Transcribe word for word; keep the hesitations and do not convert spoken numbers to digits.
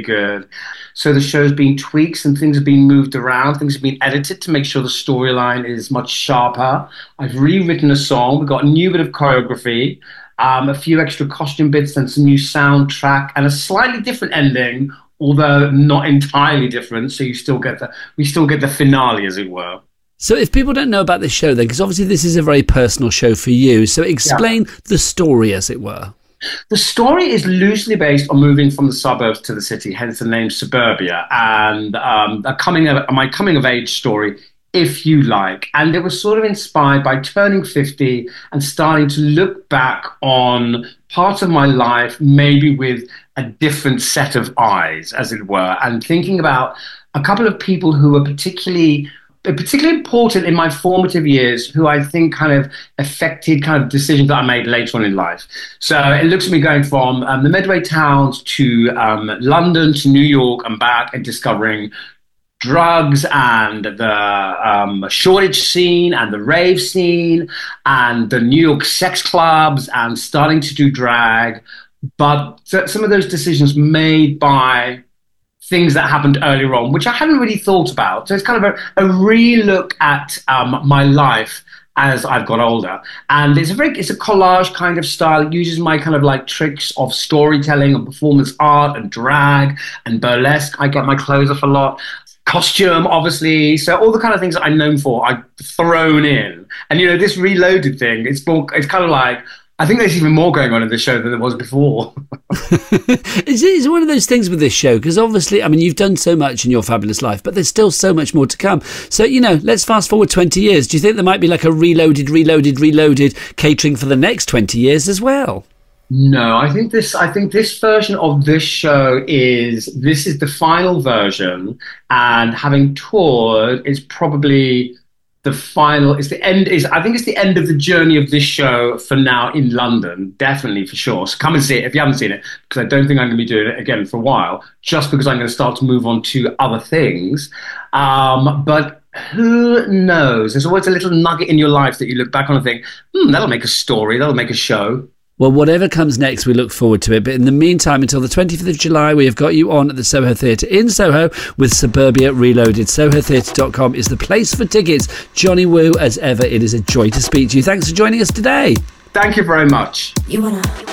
good. So the show's been tweaked and things have been moved around. Things have been edited to make sure the storyline is much sharper. I've rewritten a song. We've got a new bit of choreography, um, a few extra costume bits and some new soundtrack and a slightly different ending, although not entirely different. So you still get the, we still get the finale, as it were. So if people don't know about this show then, because obviously this is a very personal show for you, so explain yeah. the story, as it were. The story is loosely based on moving from the suburbs to the city, hence the name Suburbia, and um, a coming of, my coming of age story, if you like. And it was sort of inspired by turning fifty and starting to look back on parts of my life, maybe with a different set of eyes, as it were, and thinking about a couple of people who were particularly particularly important in my formative years, who I think kind of affected kind of decisions that I made later on in life. So it looks at me going from um, the Medway towns to um, London to New York and back, and discovering drugs and the um, shortage scene and the rave scene and the New York sex clubs and starting to do drag. But some of those decisions made by things that happened earlier on, which I hadn't really thought about. So it's kind of a, a re-look at um, my life as I've got older. And it's a very, it's a collage kind of style. It uses my kind of like tricks of storytelling and performance art and drag and burlesque. I get my clothes off a lot. Costume, obviously. So all the kind of things that I'm known for, I've thrown in. And, you know, this Reloaded thing, it's more, it's kind of like, I think there's even more going on in the show than there was before. Is it one of those things with this show? Because obviously, I mean, you've done so much in your fabulous life, but there's still so much more to come. So, you know, let's fast forward twenty years. Do you think there might be like a Reloaded, Reloaded, Reloaded catering for the next twenty years as well? No, I think this. I think this version of this show is this is the final version, and having toured is probably the final. It's the end. Is I think it's the end of the journey of this show for now in London, definitely for sure. So come and see it if you haven't seen it, because I don't think I'm going to be doing it again for a while, just because I'm going to start to move on to other things. Um, but who knows? There's always a little nugget in your life that you look back on and think, hmm, that'll make a story, that'll make a show. Well, whatever comes next, we look forward to it. But in the meantime, until the twentieth of July, we have got you on at the Soho Theatre in Soho with Suburbia Reloaded. Soho Theatre dot com is the place for tickets. Johnny Wu, as ever, it is a joy to speak to you. Thanks for joining us today. Thank you very much. You wanna...